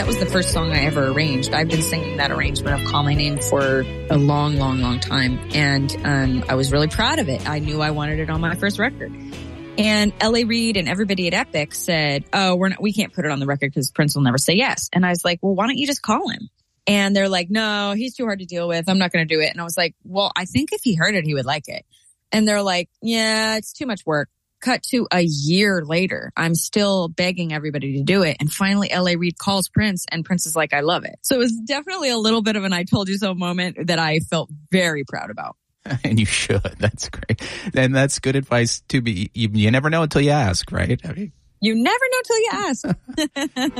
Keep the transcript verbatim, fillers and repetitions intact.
That was the first song I ever arranged. I've been singing that arrangement of Call My Name for a long, long, long time. And um, I was really proud of it. I knew I wanted it on my first record. And L A Reid and everybody at Epic said, oh, we're not, we can't put it on the record because Prince will never say yes. And I was like, well, why don't you just call him? And they're like, no, he's too hard to deal with. I'm not going to do it. And I was like, well, I think if he heard it, he would like it. And they're like, yeah, it's too much work. Cut to a year later, I'm still begging everybody to do it. And finally, L A Reid calls Prince, and Prince is like, I love it. So it was definitely a little bit of an I told you so moment that I felt very proud about. And you should. That's great. And that's good advice to be. You, you never know until you ask, right? I mean, you never know till you ask.